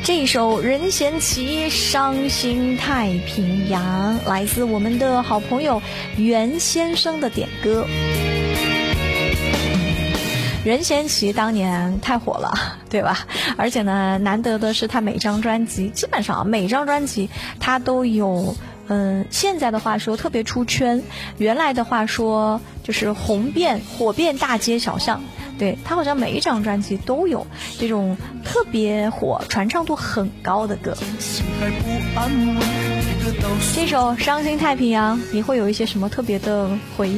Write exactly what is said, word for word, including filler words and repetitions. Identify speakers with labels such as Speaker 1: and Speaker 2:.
Speaker 1: 这一首任贤齐《伤心太平洋》来自我们的好朋友袁先生的点歌。任贤齐当年太火了，对吧？而且呢，难得的是他每张专辑，基本上每张专辑他都有，嗯，现在的话说特别出圈，原来的话说就是红遍火遍大街小巷。对，他好像每一张专辑都有这种特别火、传唱度很高的歌。这首《伤心太平洋》，你会有一些什么特别的回忆？